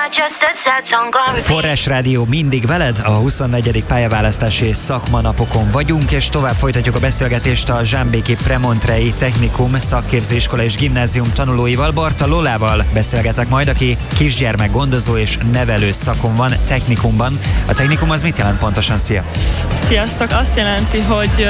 Forrás Rádió mindig veled, a 24. pályaválasztási szakmanapokon vagyunk, és tovább folytatjuk a beszélgetést a Zsámbéki Premontrei Technikum szakképzőiskola és gimnázium tanulóival. Barta Lolával beszélgetek majd, aki kisgyermek gondozó és nevelő szakon van technikumban. A technikum az mit jelent pontosan? Szia! Sziasztok! Azt jelenti, hogy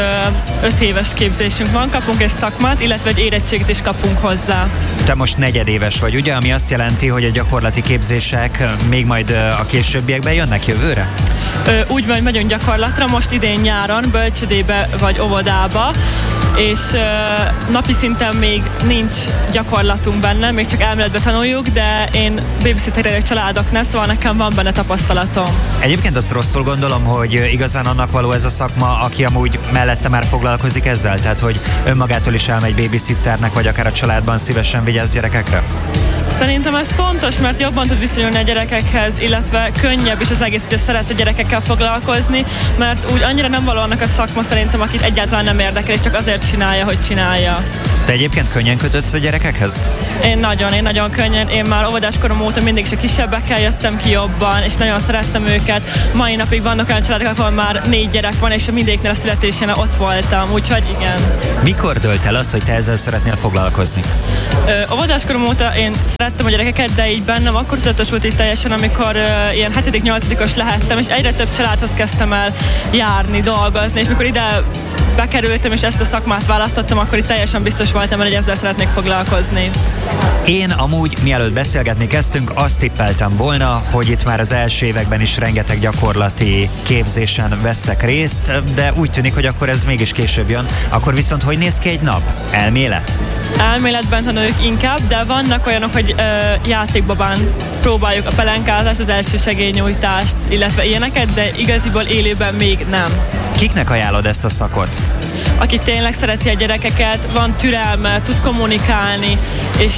5 éves képzésünk van, kapunk egy szakmát, illetve egy érettségit is kapunk hozzá. Te most negyedéves vagy, ugye? Ami azt jelenti, hogy a gyakorlati képzések még majd a későbbiekben jönnek jövőre? Úgy van, megyünk gyakorlatra, most idén nyáron bölcsödébe vagy óvodába, és napi szinten még nincs gyakorlatunk benne, még csak elméletben tanuljuk, de én babysitterek családoknál, szóval nekem van benne tapasztalatom. Egyébként azt rosszul gondolom, hogy igazán annak való ez a szakma, aki amúgy mellette már foglalkozik ezzel, tehát hogy önmagától is elmegy babysitternek, vagy akár a családban szívesen vigyáz gyerekekre? Szerintem ez fontos, mert jobban tud viszonyulni a gyerekekhez, illetve könnyebb is az egész, hogyha szeret a gyerekekkel foglalkozni, mert úgy annyira nem való annak a szakma szerintem, akit egyáltalán nem érdekel, és csak azért csinálja, hogy csinálja. Te egyébként könnyen kötődsz a gyerekekhez? Én nagyon könnyen. Én már óvodás korom óta mindig is a kisebbekkel jöttem ki jobban, és nagyon szerettem őket. Mai napig vannak olyan családok, ahol már 4 gyerek van, és mindegyiknél a születésénél ott voltam, úgyhogy igen. Mikor dölt el az, hogy te ezzel szeretnél foglalkozni? Óvodás korom óta én szerettem a gyerekeket, de így bennem akkor tudatosult így teljesen, amikor ilyen 7.-8-os lehettem, és egyre több családhoz kezdtem el járni, dolgozni, és mikor ide bekerültem, és ezt a szakmát választottam, akkor itt teljesen biztos voltam, hogy ezzel szeretnék foglalkozni. Én amúgy, mielőtt beszélgetni kezdtünk, azt tippeltem volna, hogy itt már az első években is rengeteg gyakorlati képzésen vesztek részt, de úgy tűnik, hogy akkor ez mégis később jön. Akkor viszont hogy néz ki egy nap? Elmélet? Elméletben tanuljuk inkább, de vannak olyanok, hogy játékban próbáljuk a pelenkázást, az első segélynyújtást, illetve ilyeneket, de igaziból élőben még nem. Kiknek ajánlod ezt a szakot? Aki tényleg szereti a gyerekeket, van türelme, tud kommunikálni, és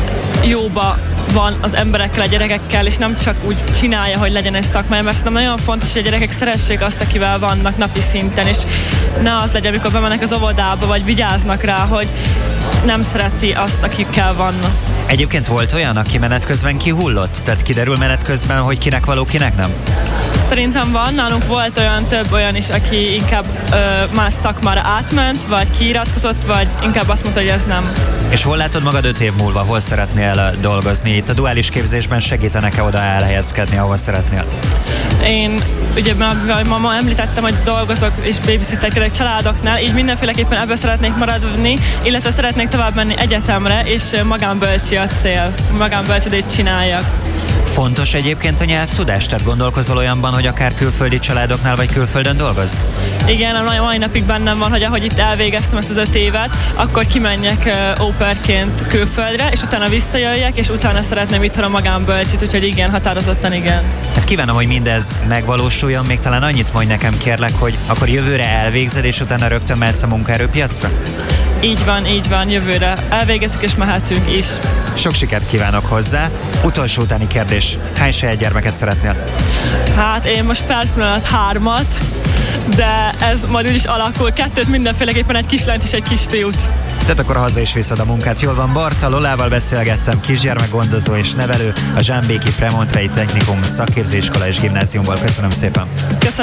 jóba van az emberekkel, a gyerekekkel, és nem csak úgy csinálja, hogy legyen egy szakmája, mert szerintem nagyon fontos, hogy a gyerekek szeressék azt, akivel vannak napi szinten, és ne az legyen, amikor bemennek az óvodába, vagy vigyáznak rá, hogy nem szereti azt, akikkel vannak. Egyébként volt olyan, aki menet közben kihullott? Tehát kiderül menet közben, hogy kinek való, kinek nem? Szerintem van, nálunk volt több olyan is, aki inkább más szakmára átment, vagy kiiratkozott, vagy inkább azt mondta, hogy ez nem. És hol látod magad 5 év múlva, hol szeretnél dolgozni? Itt a duális képzésben segítenek-e oda elhelyezkedni, ahol szeretnél? Én ugye ma említettem, hogy dolgozok és babysitterkedek családoknál, így mindenféleképpen ebben szeretnék maradni, illetve szeretnék tovább menni egyetemre, és magánbölcsi a cél, magánbölcsödét csináljak. Fontos egyébként a nyelvtudás? Tehát gondolkozol olyanban, hogy akár külföldi családoknál vagy külföldön dolgoz? Igen, a mai napig bennem van, hogy ahogy itt elvégeztem ezt az 5 évet, akkor kimenjek au pairként külföldre, és utána visszajöjjek, és utána szeretném itthon a magánbölcsit, úgyhogy igen, határozottan igen. Hát kívánom, hogy mindez megvalósuljon, még talán annyit mondj nekem, kérlek, hogy akkor jövőre elvégzed, és utána rögtön mehetsz a munkaerőpiacra? Így van, jövőre elvégezzük, és mehetünk is. Sok sikert kívánok hozzá. Utolsó utáni kérdés. Hány saját gyermeket szeretnél? Hát én most per pillanat 3-at, de ez majd úgy is alakul. 2 mindenféleképpen, egy kislányt és egy kisfiút. Tehát akkor haza is viszed a munkát. Jól van, Barta Lolával beszélgettem, kisgyermekgondozó és nevelő, a Zsámbéki Premontrei Technikum szakképzőiskola és gimnáziumból. Köszönöm szépen. Köszönöm.